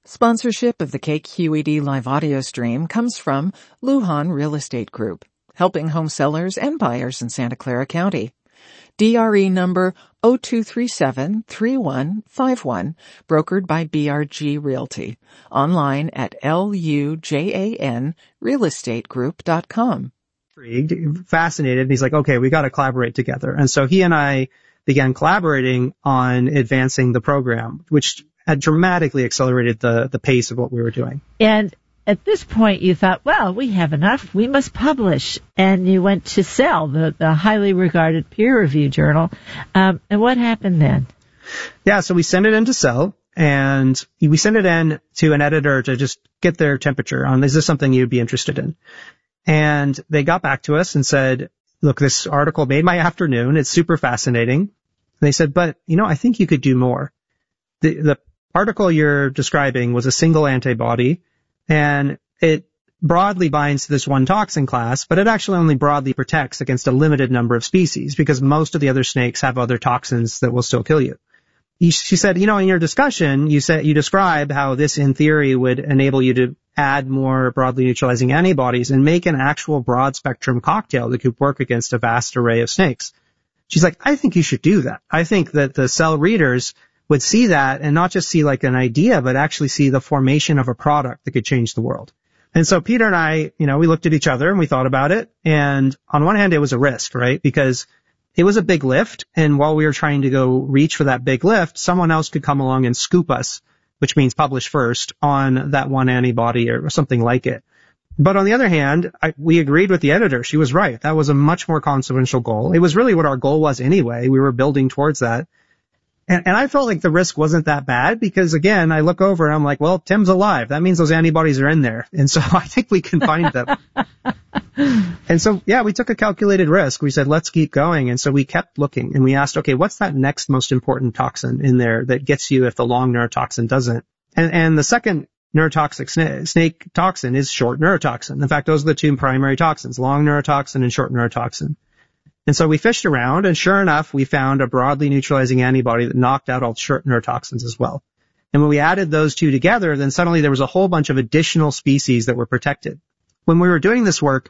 Sponsorship of the KQED live audio stream comes from Lujan Real Estate Group, helping home sellers and buyers in Santa Clara County. DRE number 0237-3151, brokered by BRG Realty. Online at lujanrealestategroup.com. Fascinated, and he's like, okay, we got to collaborate together. And so he and I began collaborating on advancing the program, which had dramatically accelerated the pace of what we were doing. And at this point, you thought, well, we have enough. We must publish. And you went to Cell, the highly regarded peer-reviewed journal. And what happened then? Yeah, so we sent it into Cell, and we sent it in to an editor to just get their temperature on, is this something you'd be interested in? And they got back to us and said, look, this article made my afternoon. It's super fascinating. And they said, but, I think you could do more. The article you're describing was a single antibody, and it broadly binds to this one toxin class, but it actually only broadly protects against a limited number of species because most of the other snakes have other toxins that will still kill you. She said, in your discussion, you describe how this in theory would enable you to add more broadly neutralizing antibodies and make an actual broad spectrum cocktail that could work against a vast array of snakes. She's like, I think you should do that. I think that the Cell readers would see that and not just see like an idea, but actually see the formation of a product that could change the world. And so Peter and I, we looked at each other and we thought about it. And on one hand, it was a risk, right? Because it was a big lift. And while we were trying to go reach for that big lift, someone else could come along and scoop us, which means publish first on that one antibody or something like it. But on the other hand, we agreed with the editor. She was right. That was a much more consequential goal. It was really what our goal was anyway. We were building towards that. And I felt like the risk wasn't that bad because, again, I look over and I'm like, well, Tim's alive. That means those antibodies are in there. And so I think we can find them. And so, yeah, we took a calculated risk. We said, let's keep going. And so we kept looking and we asked, okay, what's that next most important toxin in there that gets you if the long neurotoxin doesn't? And the second neurotoxic snake toxin is short neurotoxin. In fact, those are the two primary toxins, long neurotoxin and short neurotoxin. And so we fished around, and sure enough, we found a broadly neutralizing antibody that knocked out all short neurotoxins as well. And when we added those two together, then suddenly there was a whole bunch of additional species that were protected. When we were doing this work,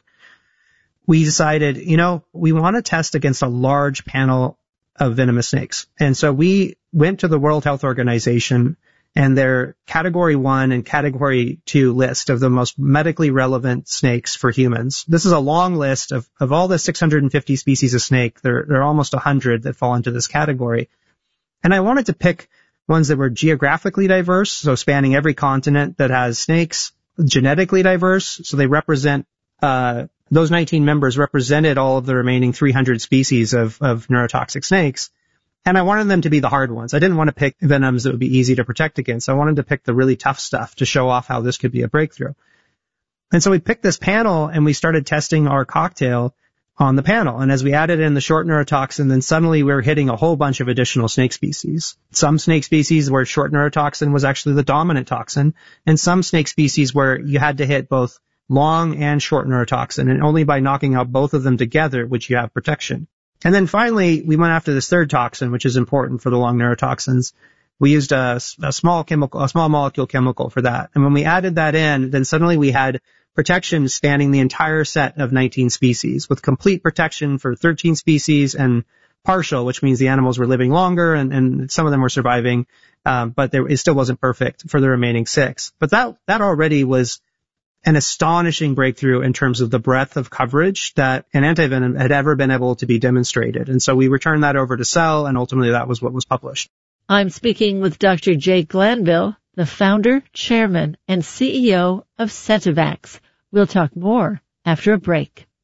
we decided, we want to test against a large panel of venomous snakes. And so we went to the World Health Organization and their Category 1 and Category 2 list of the most medically relevant snakes for humans. This is a long list of all the 650 species of snake. There are almost 100 that fall into this category. And I wanted to pick ones that were geographically diverse, so spanning every continent that has snakes, genetically diverse, so they represent, those 19 members represented all of the remaining 300 species of neurotoxic snakes. And I wanted them to be the hard ones. I didn't want to pick venoms that would be easy to protect against. I wanted to pick the really tough stuff to show off how this could be a breakthrough. And so we picked this panel and we started testing our cocktail on the panel. And as we added in the short neurotoxin, then suddenly we were hitting a whole bunch of additional snake species. Some snake species where short neurotoxin was actually the dominant toxin, and some snake species where you had to hit both long and short neurotoxin. And only by knocking out both of them together would you have protection. And then finally, we went after this third toxin, which is important for the long neurotoxins. We used a small molecule chemical for that. And when we added that in, then suddenly we had protection spanning the entire set of 19 species, with complete protection for 13 species and partial, which means the animals were living longer and some of them were surviving, but it still wasn't perfect for the remaining 6. But that already was an astonishing breakthrough in terms of the breadth of coverage that an antivenom had ever been able to be demonstrated. And so we returned that over to Cell, and ultimately that was what was published. I'm speaking with Dr. Jay Glanville, the founder, chairman, and CEO of Sentivax. We'll talk more after a break.